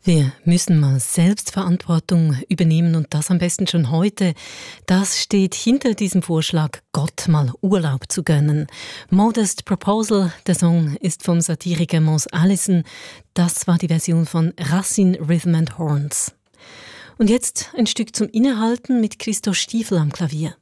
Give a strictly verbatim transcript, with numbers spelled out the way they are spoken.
Wir müssen mal Selbstverantwortung übernehmen und das am besten schon heute. Das steht hinter diesem Vorschlag, Gott mal Urlaub zu gönnen. Modest Proposal, der Song ist vom Satiriker Mons Allison. Das war die Version von Racine Rhythm and Horns. Und jetzt ein Stück zum Innehalten mit Christoph Stiefel am Klavier.